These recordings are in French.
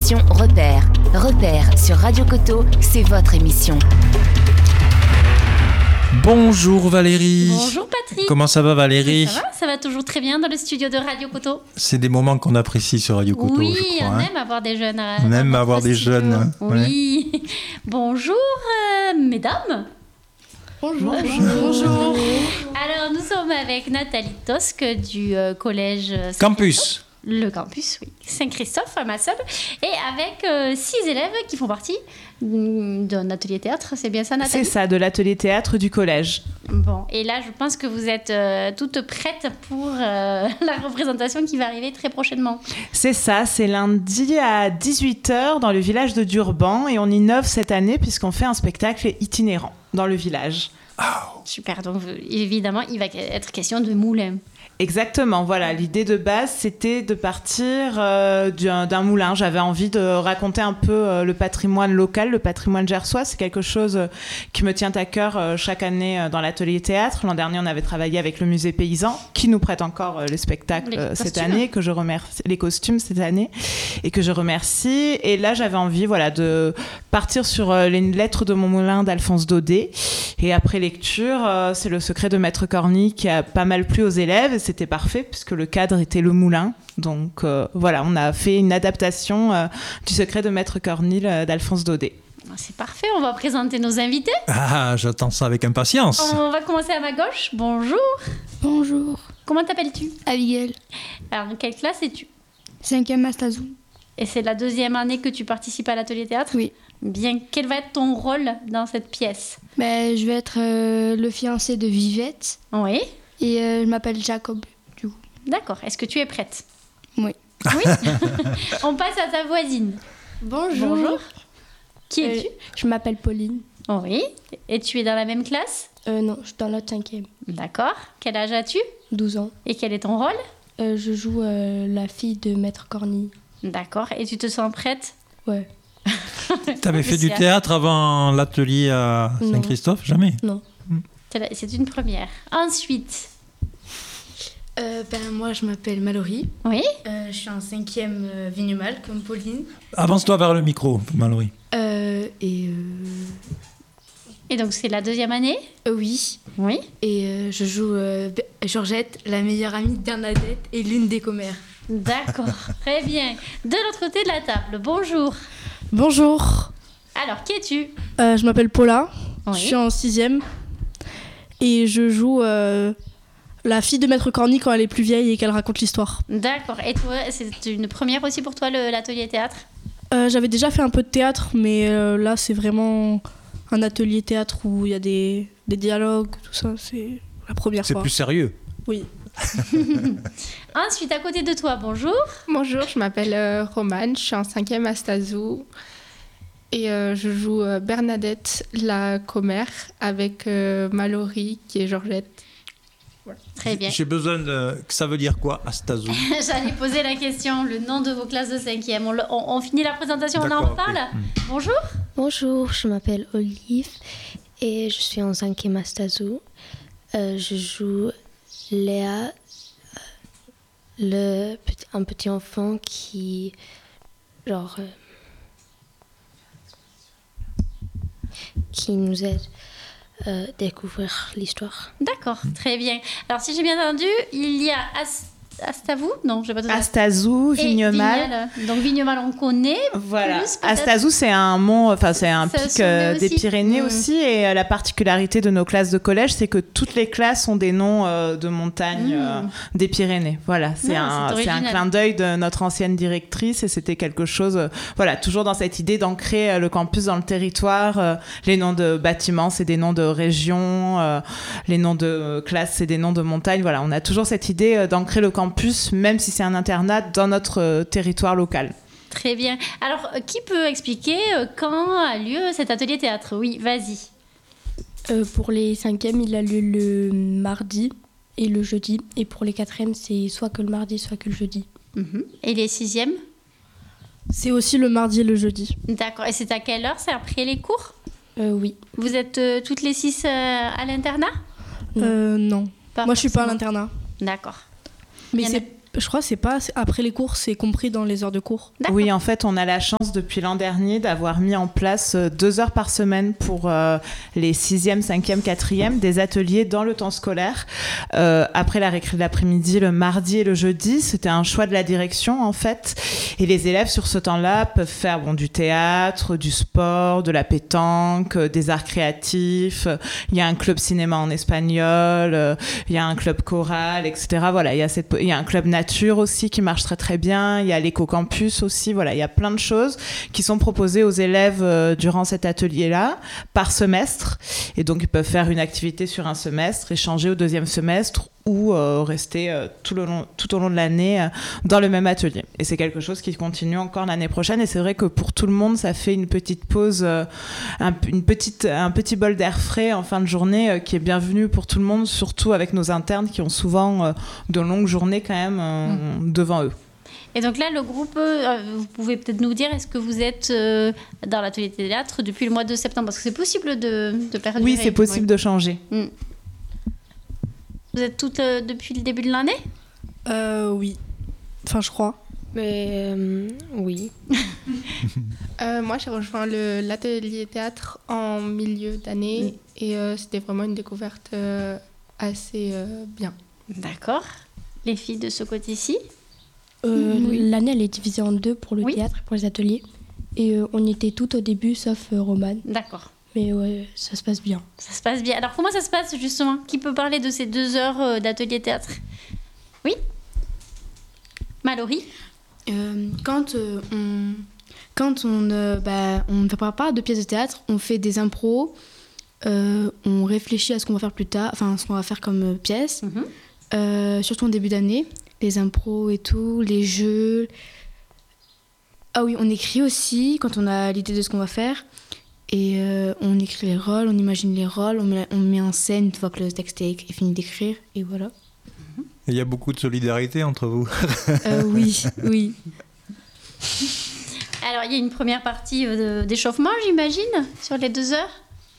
l'émission Repère. Repère sur Radio Coteau, c'est votre émission. Bonjour Valérie. Bonjour Patrick. Comment ça va Valérie ? Ça va toujours très bien dans le studio de Radio Coteau. C'est des moments qu'on apprécie sur Radio Coteau, oui, je crois. On aime avoir des jeunes. On aime avoir des jeunes. Oui. Ouais. Bonjour mesdames. Bonjour. Bonjour. Alors nous sommes avec Nathalie Tosque du collège Campus. Le campus, oui. Saint-Christophe à Masseube. Et avec 6 élèves qui font partie d'un atelier théâtre. C'est bien ça, Nathalie ? C'est ça, de l'atelier théâtre du collège. Bon, et là, je pense que vous êtes toutes prêtes pour la représentation qui va arriver très prochainement. C'est ça, c'est lundi à 18h dans le village de Durban. Et on innove cette année puisqu'on fait un spectacle itinérant dans le village. Oh. Super, donc évidemment, il va être question de moulin. Exactement, voilà. L'idée de base, c'était de partir d'un moulin. J'avais envie de raconter un peu le patrimoine local, le patrimoine gersois. C'est quelque chose qui me tient à cœur chaque année dans l'atelier théâtre. L'an dernier, on avait travaillé avec le musée paysan, qui nous prête encore les spectacles cette année, que je remercie, les costumes cette année, et que je remercie. Et là, j'avais envie, voilà, de partir sur les lettres de mon moulin d'Alphonse Daudet. Et après lecture, c'est le secret de Maître Corny qui a pas mal plu aux élèves. C'était parfait puisque le cadre était le moulin. Donc voilà, on a fait une adaptation du secret de Maître Corny d'Alphonse Daudet. C'est parfait, on va présenter nos invités. Ah, j'attends ça avec impatience. On va commencer à ma gauche. Bonjour. Bonjour. Comment t'appelles-tu ? Abigail. Alors, en quelle classe es-tu ? 5e à Stazou. Et c'est la 2e année que tu participes à l'atelier théâtre ? Oui. Bien, quel va être ton rôle dans cette pièce ? Je vais être le fiancé de Vivette. Oui. Et je m'appelle Jacob, du coup. D'accord. Est-ce que tu es prête ? Oui. Oui. On passe à ta voisine. Bonjour. Qui es-tu ? Je m'appelle Pauline. Oui. Et tu es dans la même classe ? Non, je suis dans la 5e. D'accord. Quel âge as-tu ? 12 ans. Et quel est ton rôle ? Je joue la fille de Maître Corny. D'accord. Et tu te sens prête ? Ouais. T'avais fait du théâtre avant l'atelier à Saint-Christophe ? Jamais ? Non. C'est une première. Ensuite. Moi, je m'appelle Mallory. Oui. Je suis en 5e Vignemal, comme Pauline. Avance-toi vers le micro, Mallory. Et donc, c'est la 2e année ? Oui. Oui. Et je joue Georgette, la meilleure amie de Bernadette et l'une des commères. D'accord. Très bien. De l'autre côté de la table, bonjour. Bonjour. Alors, qui es-tu ? Je m'appelle Paula. Oui. Je suis en 6e. Et je joue la fille de Maître Corny quand elle est plus vieille et qu'elle raconte l'histoire. D'accord. Et toi, c'est une première aussi pour toi, l'atelier théâtre ? J'avais déjà fait un peu de théâtre, mais là, c'est vraiment un atelier théâtre où il y a des dialogues, tout ça. C'est la première fois. C'est plus sérieux. Oui. Ensuite, à côté de toi, bonjour. Bonjour, je m'appelle Romane, je suis en 5e à Stazou. Et je joue Bernadette, la commère, avec Mallory, qui est Georgette. Voilà. Très bien. J'ai besoin de... Ça veut dire quoi, Astazou ? J'allais poser la question, le nom de vos classes de 5e. On finit la présentation, on en reparle. Okay. Bonjour. Bonjour, je m'appelle Olive et je suis en 5e à Stazou. Je joue Léa, un petit enfant qui... qui nous aide à découvrir l'histoire. D'accord, très bien. Alors, si j'ai bien entendu, il y a Astavou ? Non, je vais pas te dire. Astazou, Vignemal. Donc, Vignemal, on connaît. Voilà. Plus, Astazou, c'est un mont, c'est un pic des Pyrénées aussi. Et la particularité de nos classes de collège, c'est que toutes les classes ont des noms de montagnes des Pyrénées. Voilà, c'est un clin d'œil de notre ancienne directrice. Et c'était quelque chose, toujours dans cette idée d'ancrer le campus dans le territoire. Les noms de bâtiments, c'est des noms de régions. Les noms de classes, c'est des noms de montagnes. Voilà, on a toujours cette idée d'ancrer le campus, même si c'est un internat, dans notre territoire local. Très bien. Alors, qui peut expliquer quand a lieu cet atelier théâtre ? Oui, vas-y. Pour les 5e, il a lieu le mardi et le jeudi. Et pour les 4e, c'est soit que le mardi, soit que le jeudi. Et les 6e ? C'est aussi le mardi et le jeudi. D'accord. Et c'est à quelle heure ? C'est après les cours ? Oui. Vous êtes toutes les 6 à l'internat ? Non. Moi, je suis pas à forcément. l'internat. D'accord. Mais Je crois que c'est pas après les cours, c'est compris dans les heures de cours. D'accord. Oui, en fait, on a la chance depuis l'an dernier d'avoir mis en place 2 heures par semaine pour les 6e, 5e, 4e, des ateliers dans le temps scolaire. Après la récré de l'après-midi, le mardi et le jeudi, c'était un choix de la direction en fait. Et les élèves sur ce temps-là peuvent faire du théâtre, du sport, de la pétanque, des arts créatifs. Il y a un club cinéma en espagnol, il y a un club choral, etc. Voilà, il y a un club nature aussi qui marche très très bien. Il y a l'éco-campus aussi. Voilà, il y a plein de choses qui sont proposées aux élèves durant cet atelier-là par semestre. Et donc, ils peuvent faire une activité sur un semestre, échanger au 2e semestre ou rester tout au long de l'année dans le même atelier. Et c'est quelque chose qui continue encore l'année prochaine. Et c'est vrai que pour tout le monde, ça fait une petite pause, un petit bol d'air frais en fin de journée qui est bienvenu pour tout le monde, surtout avec nos internes qui ont souvent de longues journées quand même devant eux. Et donc là, le groupe, vous pouvez peut-être nous dire, est-ce que vous êtes dans l'atelier théâtre depuis le mois de septembre? Parce que c'est possible de perdurer. Oui, c'est possible de changer. Vous êtes toutes depuis le début de l'année? Oui. Enfin, je crois. Mais oui. Moi, j'ai rejoint l'atelier théâtre en milieu d'année et c'était vraiment une découverte assez bien. D'accord. Les filles de ce côté-ci? L'année, elle est divisée en 2 pour le théâtre et pour les ateliers. Et on y était toutes au début, sauf Romane. D'accord. Mais ouais, ça se passe bien. Ça se passe bien. Alors, comment ça se passe, justement? Qui peut parler de ces 2 heures d'atelier théâtre? Oui? Mallory? Quand on ne prépare pas de pièces de théâtre, on fait des impros, on réfléchit à ce qu'on va faire plus tard, enfin, ce qu'on va faire comme pièce, surtout en début d'année, les impros et tout, les jeux. Ah oui, on écrit aussi quand on a l'idée de ce qu'on va faire. Et on écrit les rôles, on imagine les rôles, on met en scène une fois que le texte est fini d'écrire, et voilà. Il y a beaucoup de solidarité entre vous. Oui. Alors, il y a une première partie d'échauffement, j'imagine, sur les 2 heures?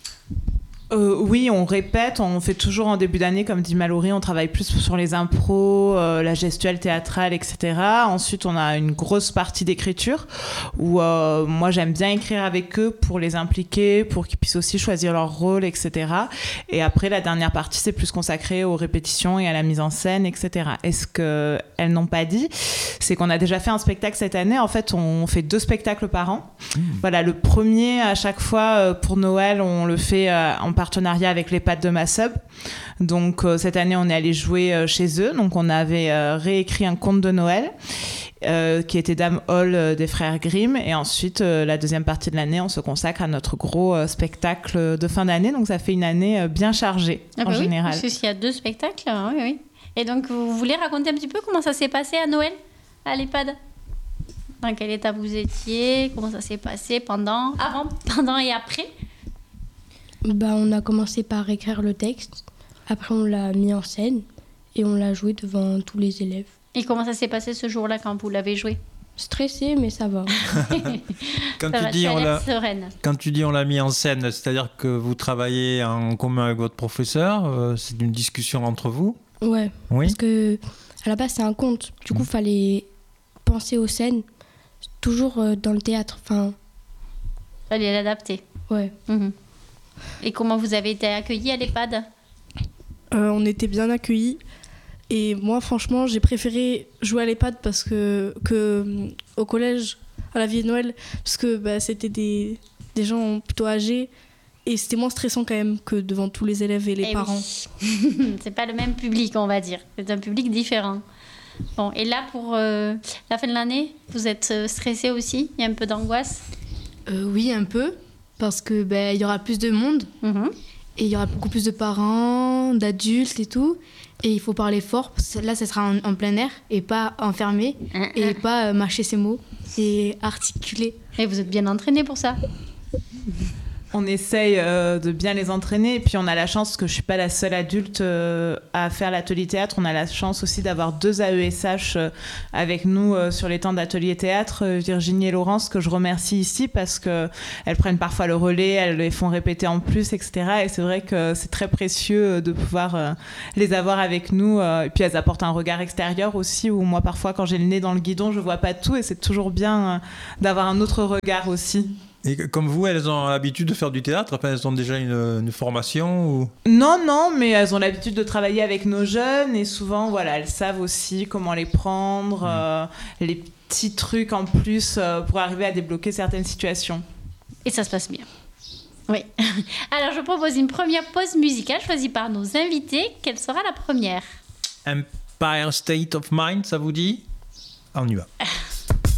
Oui, on répète, on fait toujours en début d'année, comme dit Mallory, on travaille plus sur les impros, la gestuelle théâtrale, etc. Ensuite, on a une grosse partie d'écriture où moi, j'aime bien écrire avec eux pour les impliquer, pour qu'ils puissent aussi choisir leur rôle, etc. Et après, la dernière partie, c'est plus consacré aux répétitions et à la mise en scène, etc. Et ce qu'elles n'ont pas dit, c'est qu'on a déjà fait un spectacle cette année. En fait, on fait 2 spectacles par an. Voilà, le premier, à chaque fois, pour Noël, on le fait en partenariat avec les Pattes de Massub. Donc cette année on est allé jouer chez eux, donc on avait réécrit un conte de Noël qui était Dame Hall des frères Grimm, et ensuite la deuxième partie de l'année on se consacre à notre gros spectacle de fin d'année, donc ça fait une année bien chargée en général. Parce qu'il y a 2 spectacles, oui. Et donc vous voulez raconter un petit peu comment ça s'est passé à Noël à l'EHPAD? Dans quel état vous étiez? Comment ça s'est passé avant, pendant et après? On a commencé par écrire le texte, après on l'a mis en scène et on l'a joué devant tous les élèves. Et comment ça s'est passé ce jour-là quand vous l'avez joué? Stressé, mais ça va. Quand tu dis on l'a mis en scène, c'est-à-dire que vous travaillez en commun avec votre professeur, c'est une discussion entre vous? Ouais, oui. Parce que à la base c'est un conte, du coup fallait penser aux scènes, toujours dans le théâtre. Fallait l'adapter. Ouais. Et comment vous avez été accueillis à l'EHPAD? On était bien accueillis. Et moi, franchement, j'ai préféré jouer à l'EHPAD que au collège, à la vie de Noël, parce que c'était des gens plutôt âgés. Et c'était moins stressant quand même que devant tous les élèves et les parents. Oui. C'est pas le même public, on va dire. C'est un public différent. Bon, et là, pour la fin de l'année, vous êtes stressé aussi? Il y a un peu d'angoisse? Oui, un peu. Parce que il y aura plus de monde et il y aura beaucoup plus de parents, d'adultes et tout. Et il faut parler fort, parce que là, ça sera en plein air et pas enfermé et pas mâcher ses mots et articuler. Et vous êtes bien entraîné pour ça? On essaye de bien les entraîner. Et puis, on a la chance, parce que je ne suis pas la seule adulte à faire l'atelier théâtre, on a la chance aussi d'avoir 2 AESH avec nous sur les temps d'atelier théâtre, Virginie et Laurence, que je remercie ici parce qu'elles prennent parfois le relais, elles les font répéter en plus, etc. Et c'est vrai que c'est très précieux de pouvoir les avoir avec nous. Et puis, elles apportent un regard extérieur aussi, où moi, parfois, quand j'ai le nez dans le guidon, je ne vois pas tout. Et c'est toujours bien d'avoir un autre regard aussi. Et comme vous, elles ont l'habitude de faire du théâtre? Enfin, elles ont déjà une formation ou... Non, mais elles ont l'habitude de travailler avec nos jeunes et souvent, voilà, elles savent aussi comment les prendre, les petits trucs en plus pour arriver à débloquer certaines situations. Et ça se passe bien. Oui. Alors, je propose une première pause musicale choisie par nos invités. Quelle sera la première? Empire State of Mind, ça vous dit? On y va.